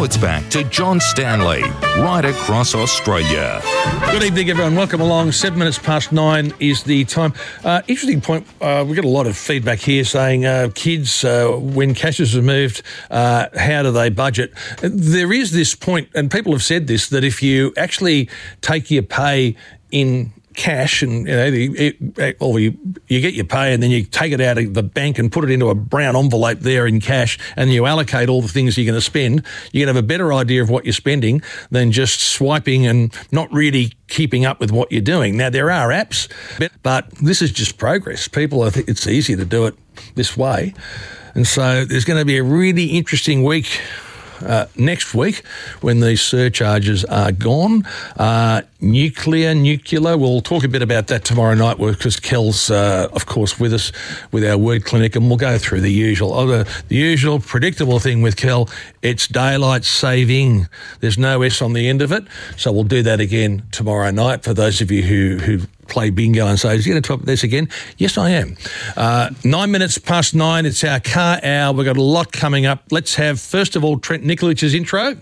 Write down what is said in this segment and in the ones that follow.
it's back to John Stanley, right across Australia. Good evening, everyone. Welcome along. 7 minutes past 9 is the time. Interesting point. We've got a lot of feedback here saying kids, when cash is removed, how do they budget? There is this point, and people have said this, that if you actually take your pay in cash and you get your pay and then you take it out of the bank and put it into a brown envelope there in cash and you allocate all the things you're going to spend, you can have a better idea of what you're spending than just swiping and not really keeping up with what you're doing. Now, there are apps, but this is just progress. People, I think it's easier to do it this way. And so there's going to be a really interesting week next week when these surcharges are gone. Nuclear, we'll talk a bit about that tomorrow night because Kel's, of course, with us with our word clinic, and we'll go through the usual predictable thing with Kel. It's daylight saving. There's no S on the end of it. So we'll do that again tomorrow night for those of you who play bingo and say, is he going to talk about this again? Yes, I am. 9 minutes past 9, it's our car hour. We've got a lot coming up. Let's have, first of all, Trent Nikolic's intro.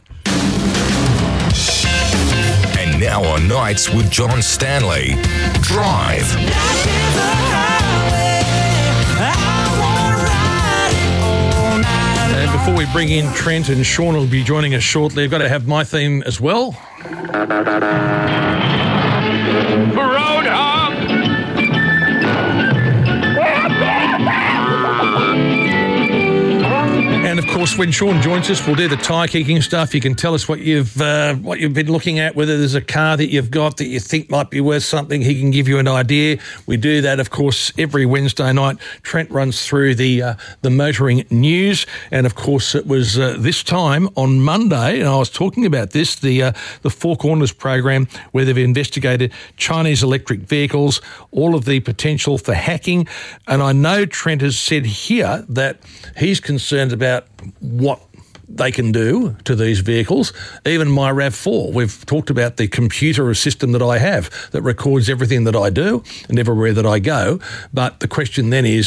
And now on Nights with John Stanley, Drive. And before we bring in Trent, and Sean will be joining us shortly, I've got to have my theme as well. Roadhog! And of course, when Sean joins us, we'll do the tyre kicking stuff. You can tell us what you've been looking at, whether there's a car that you've got that you think might be worth something. He can give you an idea. We do that, of course, every Wednesday night. Trent runs through the motoring news, and of course, it was this time on Monday, and I was talking about this, the Four Corners program, where they've investigated Chinese electric vehicles, all of the potential for hacking, and I know Trent has said here that he's concerned about what they can do to these vehicles. Even my RAV4, we've talked about the computer system that I have that records everything that I do and everywhere that I go. But the question then is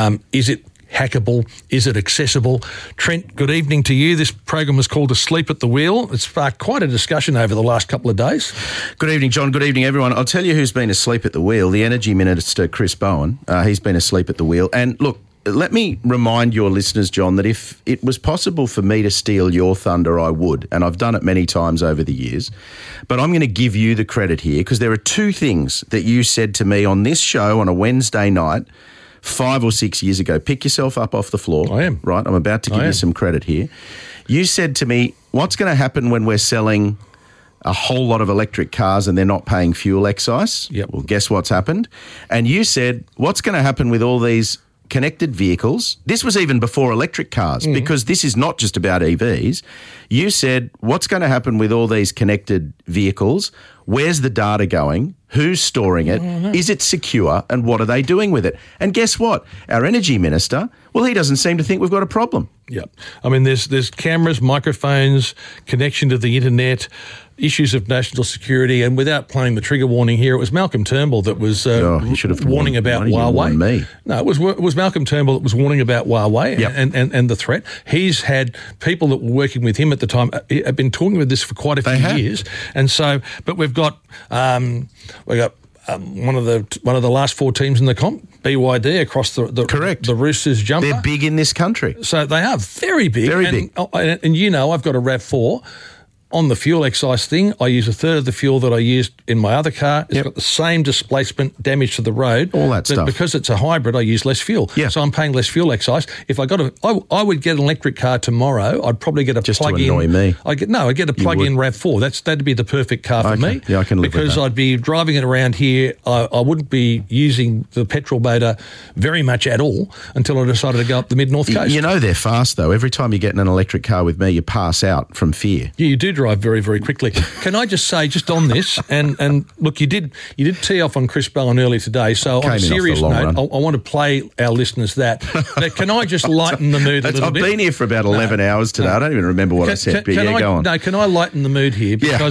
it hackable? Is it accessible? Trent, good evening to you. This program was called Asleep at the Wheel. It's sparked quite a discussion over the last couple of days. Good evening, John. Good evening, everyone. I'll tell you who's been asleep at the wheel, the Energy Minister, Chris Bowen. He's been asleep at the wheel. And look, let me remind your listeners, John, that if it was possible for me to steal your thunder, I would, and I've done it many times over the years. But I'm going to give you the credit here because there are two things that you said to me on this show on a Wednesday night 5 or 6 years ago. Pick yourself up off the floor. I am. Right, I'm about to give you some credit here. You said to me, what's going to happen when we're selling a whole lot of electric cars and they're not paying fuel excise? Yep. Well, guess what's happened? And you said, what's going to happen with all these connected vehicles? This was even before electric cars because this is not just about EVs. You said, what's going to happen with all these connected vehicles? Where's the data going? Who's storing it? Is it secure? And what are they doing with it? And guess what? Our Energy Minister, well, he doesn't seem to think we've got a problem. Yeah. I mean, there's cameras, microphones, connection to the internet, issues of national security, and without playing the trigger warning here, it was Malcolm Turnbull that was he should have warning about Huawei. Me. No, it was Malcolm Turnbull that was warning about Huawei and the threat. He's had people that were working with him at the time have been talking about this for quite a few years, and so. But we've got one of the last four teams in the comp, BYD, across the correct the Roosters jumper. They're big in this country, so they are very big, big. And you know, I've got a RAV4. On the fuel excise thing, I use a third of the fuel that I used in my other car. It's got the same displacement, damage to the road. All that stuff. Because it's a hybrid, I use less fuel. Yeah. So I'm paying less fuel excise. If I I would get an electric car tomorrow. I'd probably get a just plug-in. to annoy me. I'd get a plug-in RAV4. That'd be the perfect car for me. Yeah, I can live with that. Because I'd be driving it around here. I wouldn't be using the petrol motor very much at all until I decided to go up the mid-north coast. You know they're fast, though. Every time you get in an electric car with me, you pass out from fear. Yeah, you do drive very, very quickly. Can I just say, just on this, and look, you did tee off on Chris Bowen early today, so on a serious note, I want to play our listeners that. But can I just lighten the mood a little bit? I've been here for about 11 hours today. I don't even remember what I said, but go on. No, can I lighten the mood here? Because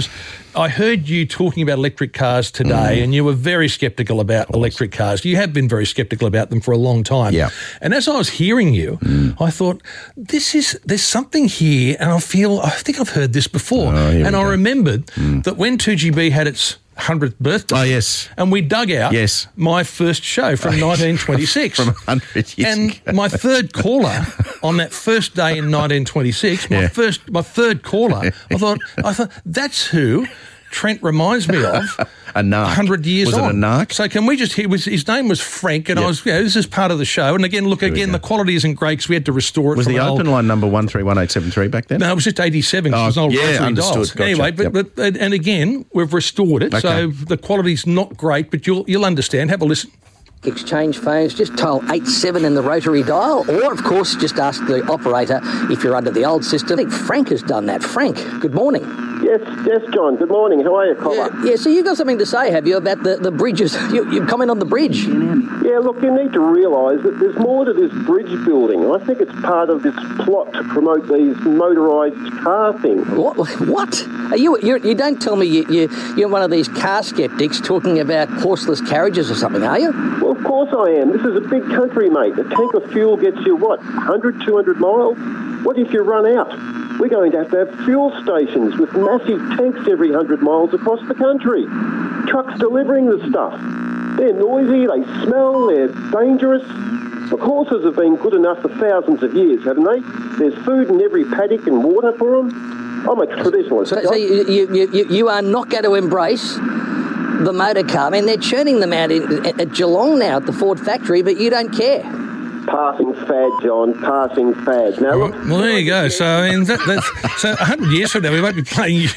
I heard you talking about electric cars today, and you were very sceptical about electric cars. You have been very sceptical about them for a long time. Yeah. And as I was hearing you, I thought, there's something here, and I think I've heard this before. And I remembered that when 2GB had its 100th birthday. Oh, yes. And we dug out my first show from 1926. From 100 years and ago. my third caller on that first day in 1926, my third caller, I thought that's who Trent reminds me of. A narc. 100 years on. Was it a narc? So can we just hear, his name was Frank, and this is part of the show. And again, the quality isn't great because we had to restore it. Was the open line number 131873 back then? No, it was just 87. It was an old rotary dials. Gotcha. Anyway, and again, we've restored it, so the quality's not great, but you'll understand. Have a listen. Exchange phones, just dial 87 in the rotary dial, or of course just ask the operator if you're under the old system. I think Frank has done that. Frank, good morning. Yes, John. Good morning. How are you, Collar? Yeah, so you've got something to say, have you, about the bridges? You comment on the bridge. Yeah, look, you need to realise that there's more to this bridge building. I think it's part of this plot to promote these motorised car things. What? You don't tell me you're one of these car skeptics talking about horseless carriages or something, are you? Well, of course I am. This is a big country, mate. A tank of fuel gets you, 100, 200 miles? What if you run out? We're going to have fuel stations with massive tanks every 100 miles across the country. Trucks delivering the stuff. They're noisy, they smell, they're dangerous. The horses have been good enough for thousands of years, haven't they? There's food in every paddock and water for them. I'm a traditionalist. So you are not going to embrace the motor car. I mean, they're churning them out at Geelong now at the Ford factory, but you don't care. Passing fad, John. Passing fad. Now, look. Well, there you go. So, I mean, that's 100 years from now, we won't be playing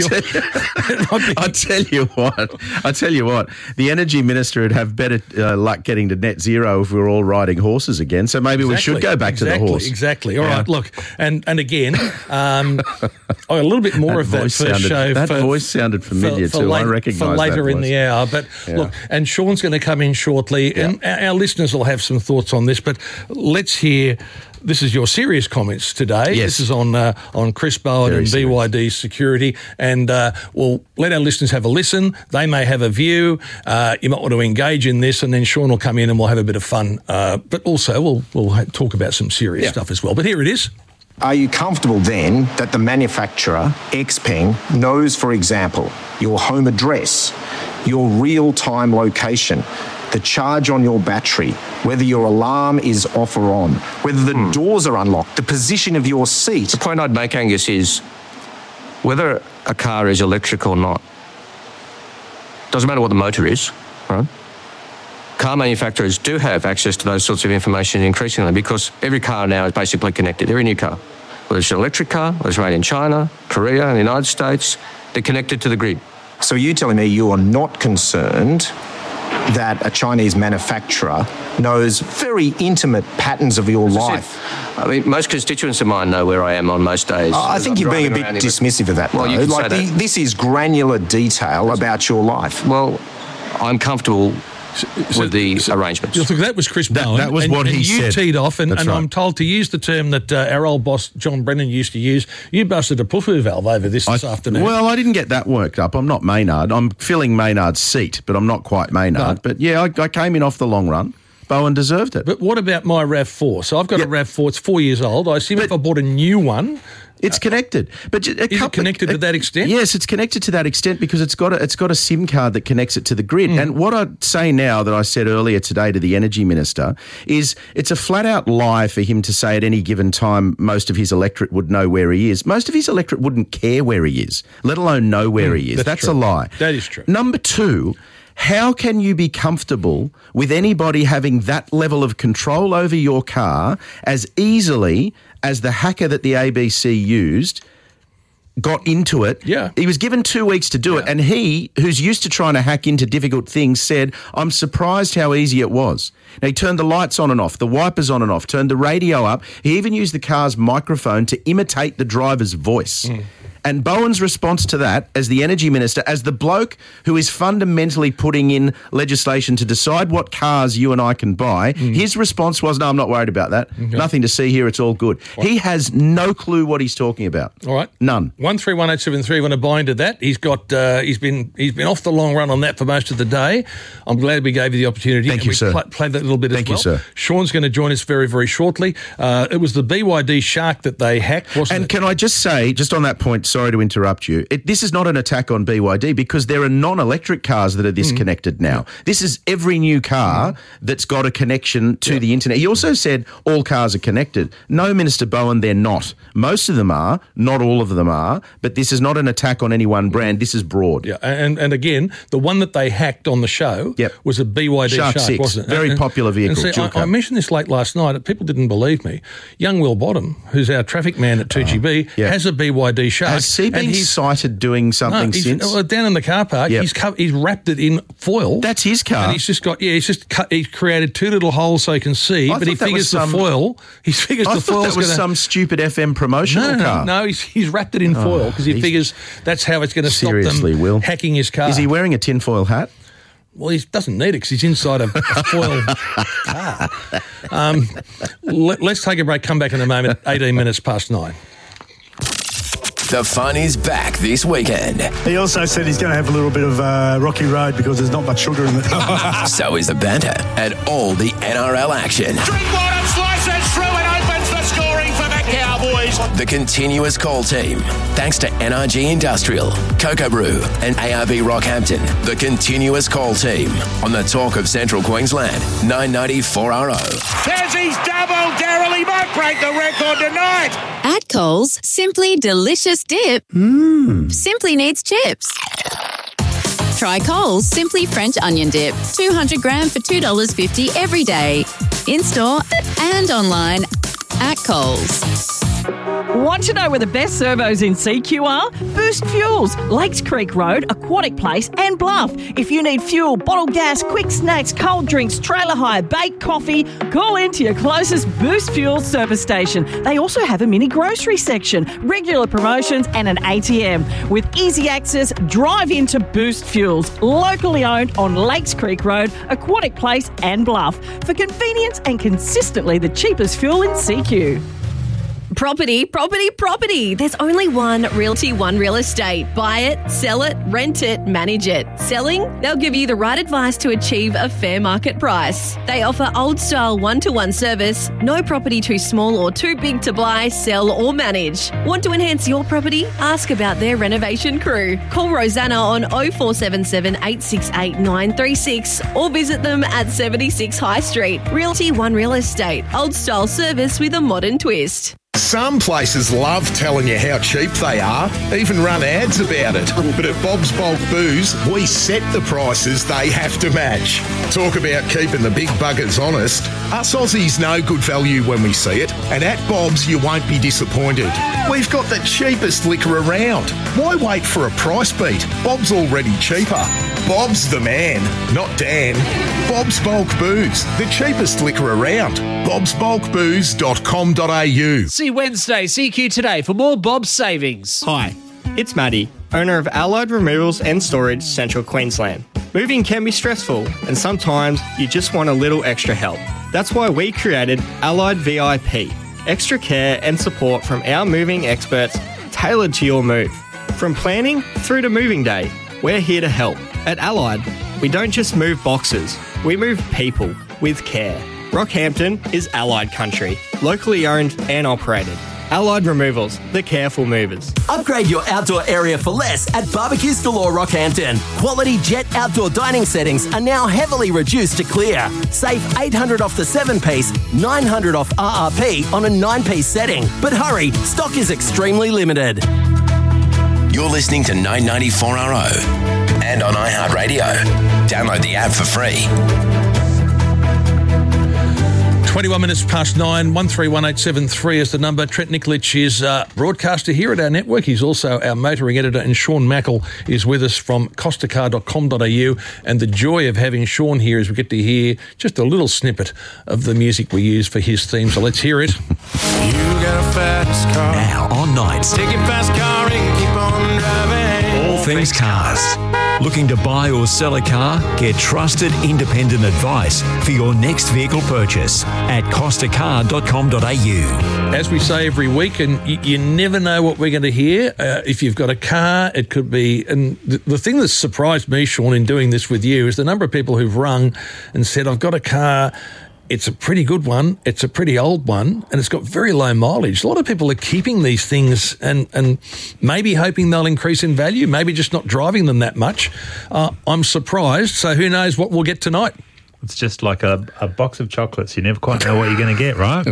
I tell you what. The energy minister would have better luck getting to net zero if we were all riding horses again. So maybe we should go back to the horse. Exactly. All right. Look, and again, a little bit more of that first show. That voice sounded familiar too. I recognise that for later in the hour. But look, and Sean's going to come in shortly, and our listeners will have some thoughts on this. But let's hear. This is your serious comments today. Yes. This is on Chris Bowen and BYD Security, and we'll let our listeners have a listen. They may have a view. You might want to engage in this, and then Sean will come in and we'll have a bit of fun. But also we'll talk about some serious stuff as well. But here it is. Are you comfortable then that the manufacturer, XPeng, knows, for example, your home address, your real-time location, the charge on your battery, whether your alarm is off or on, whether the doors are unlocked, the position of your seat? The point I'd make, Angus, is whether a car is electric or not, doesn't matter what the motor is, right? Car manufacturers do have access to those sorts of information increasingly because every car now is basically connected, every new car. Whether it's an electric car, whether it's made in China, Korea, and the United States, they're connected to the grid. So you're telling me you are not concerned that a Chinese manufacturer knows very intimate patterns of your life? I mean, most constituents of mine know where I am on most days. I think you're being a bit dismissive of that, well, though. You can say that. This is granular detail about your life. Well, I'm comfortable with the arrangements. Look, that was Chris Bowen. That was what he said. You teed off, and right. I'm told to use the term that our old boss, John Brennan, used to use. You busted a pufu valve over this afternoon. Well, I didn't get that worked up. I'm not Maynard. I'm filling Maynard's seat, but I'm not quite Maynard. But yeah, I came in off the long run. Bowen deserved it. But what about my RAV4? So I've got a RAV4. It's 4 years old. I assume if I bought a new one... It's connected, but is it connected to that extent? Yes, it's connected to that extent because it's got a SIM card that connects it to the grid. And what I'd say now that I said earlier today to the energy minister is it's a flat out lie for him to say at any given time most of his electorate would know where he is. Most of his electorate wouldn't care where he is, let alone know where he is. That's a lie. That is true. Number two. How can you be comfortable with anybody having that level of control over your car as easily as the hacker that the ABC used got into it? Yeah. He was given 2 weeks to do it, and he, who's used to trying to hack into difficult things, said, I'm surprised how easy it was. Now, he turned the lights on and off, the wipers on and off, turned the radio up. He even used the car's microphone to imitate the driver's voice. And Bowen's response to that, as the Energy Minister, as the bloke who is fundamentally putting in legislation to decide what cars you and I can buy, his response was, no, I'm not worried about that. Okay. Nothing to see here. It's all good. He has no clue what he's talking about. All right. None. 131873, want to buy into that. He's been off the long run on that for most of the day. I'm glad we gave you the opportunity. Thank you, sir. Played that little bit Thank as well. you, sir. Sean's going to join us very, very shortly. It was the BYD Shark that they hacked, wasn't it? And can I just say, just on that point, sorry to interrupt you, this is not an attack on BYD because there are non-electric cars that are disconnected now. This is every new car that's got a connection to the internet. He also said all cars are connected. No, Minister Bowen, they're not. Most of them are, not all of them are, but this is not an attack on any one brand. This is broad. Yeah, and again, the one that they hacked on the show was a BYD Shark 6, wasn't it? Very popular vehicle. And see, I mentioned this late last night. People didn't believe me. Young Will Bottom, who's our traffic man at 2GB, has a BYD Shark. Has he been cited doing something since? Down in the car park, he's wrapped it in foil. That's his car. And he's created two little holes so he can see, but he figures the foil. He figures the foil that was some stupid FM promotional car. No, he's wrapped it in foil because he figures that's how it's going to stop them hacking his car. Is he wearing a tinfoil hat? Well, he doesn't need it because he's inside a foil car. Let's take a break, come back in a moment, 18 minutes past 9. The fun is back this weekend. He also said he's going to have a little bit of rocky road because there's not much sugar in it. So is the banter and all the NRL action. Drinkwater slices through and opens the scoring for the Cowboys. The continuous call team. Thanks to NRG Industrial, Cocoa Brew and ARB Rockhampton. The continuous call team on the Talk of Central Queensland, 990 4RO. There's his double. Darryl, he might break the record tonight. At Coles, simply delicious dip simply needs chips. Try Coles Simply French Onion Dip, 200 gram for $2.50 every day. In-store and online at Coles. Want to know where the best servos in CQ are? Boost Fuels, Lakes Creek Road, Aquatic Place and Bluff. If you need fuel, bottled gas, quick snacks, cold drinks, trailer hire, baked coffee, call into your closest Boost Fuels service station. They also have a mini grocery section, regular promotions and an ATM. With easy access, drive into Boost Fuels, locally owned on Lakes Creek Road, Aquatic Place and Bluff. For convenience and consistently the cheapest fuel in CQ. Property, property, property. There's only one Realty One Real Estate. Buy it, sell it, rent it, manage it. Selling? They'll give you the right advice to achieve a fair market price. They offer old-style one-to-one service. No property too small or too big to buy, sell or manage. Want to enhance your property? Ask about their renovation crew. Call Rosanna on 0477 868 936 or visit them at 76 High Street. Realty One Real Estate. Old-style service with a modern twist. Some places love telling you how cheap they are, even run ads about it. But at Bob's Bulk Booze, we set the prices they have to match. Talk about keeping the big buggers honest. Us Aussies know good value when we see it, and at Bob's you won't be disappointed. We've got the cheapest liquor around. Why wait for a price beat? Bob's already cheaper. Bob's the man, not Dan. Bob's Bulk Booze, the cheapest liquor around. bobsbulkbooze.com.au. See Wednesday, CQ Today for more Bob's savings. Hi, it's Maddie, owner of Allied Removals and Storage, Central Queensland. Moving can be stressful, and sometimes you just want a little extra help. That's why we created Allied VIP, extra care and support from our moving experts tailored to your move. From planning through to moving day, we're here to help. At Allied, we don't just move boxes, we move people with care. Rockhampton is Allied country, locally owned and operated. Allied Removals, the careful movers. Upgrade your outdoor area for less at Barbecues Galore Rockhampton. Quality Jet outdoor dining settings are now heavily reduced to clear. Save $800 off the 7-piece, $900 off RRP on a 9-piece setting. But hurry, stock is extremely limited. You're listening to 994RO and on iHeartRadio. Download the app for free. 21 minutes past 9, 131873 is the number. Trent Nikolic is a broadcaster here at our network. He's also our motoring editor, and Sean Mackle is with us from costacar.com.au. And the joy of having Sean here is we get to hear just a little snippet of the music we use for his theme. So let's hear it. You got a fast car. Now on Nights. Take your fast car and keep on driving. All things cars. Looking to buy or sell a car? Get trusted independent advice for your next vehicle purchase at costacar.com.au. As we say every week, and you never know what we're going to hear. If you've got a car, it could be... And the thing that surprised me, Sean, in doing this with you is the number of people who've rung and said, I've got a car... It's a pretty good one. It's a pretty old one, and it's got very low mileage. A lot of people are keeping these things and maybe hoping they'll increase in value, maybe just not driving them that much. I'm surprised, so who knows what we'll get tonight. It's just like a box of chocolates. You never quite know what you're going to get, right?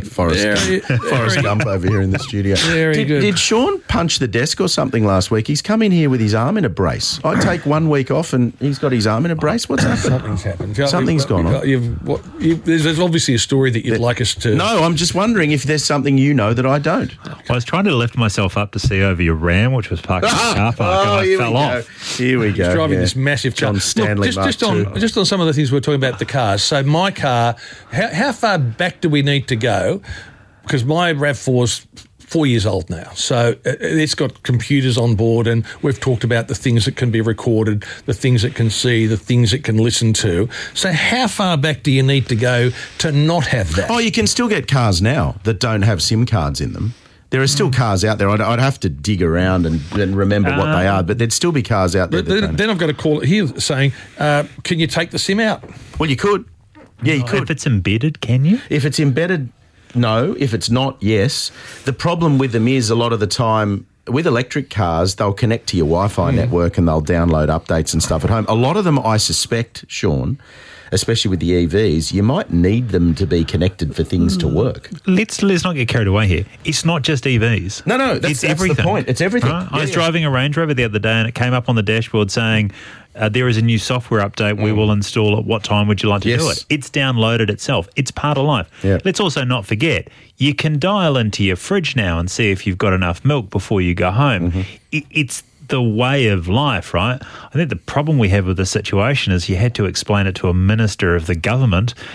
Forrest Gump over here in the studio. Very good. Did Sean punch the desk or something last week? He's come in here with his arm in a brace. I take 1 week off and he's got his arm in a brace. What's happened? Something's happened. Something's gone on. There's obviously a story that you'd like us to... No, I'm just wondering if there's something you know that I don't. I was trying to lift myself up to see over your Ram, which was parked in the car park, and I fell off. Here we go. He's driving this massive car. John Stanley Look, just on some of the things we're talking about, the cars. So my car, how far back do we need to go? Because my RAV4's 4 years old now. So it's got computers on board, and we've talked about the things that can be recorded, the things it can see, the things it can listen to. So how far back do you need to go to not have that? Oh, you can still get cars now that don't have SIM cards in them. There are still cars out there. I'd have to dig around and remember what they are, but there'd still be cars out there. Then I've got a call here saying, can you take the SIM out? Well, you could. Yeah, you could. If it's embedded, can you? If it's embedded, no. If it's not, yes. The problem with them is a lot of the time with electric cars, they'll connect to your Wi-Fi network and they'll download updates and stuff at home. A lot of them, I suspect, Sean, especially with the EVs, you might need them to be connected for things to work. Let's not get carried away here. It's not just EVs. No, that's everything. the point. It's everything. Right? I was driving a Range Rover the other day and it came up on the dashboard saying, there is a new software update we will install at what time would you like to do it? It's downloaded itself. It's part of life. Yep. Let's also not forget, you can dial into your fridge now and see if you've got enough milk before you go home. It's the way of life, right? I think the problem we have with the situation is you had to explain it to a minister of the government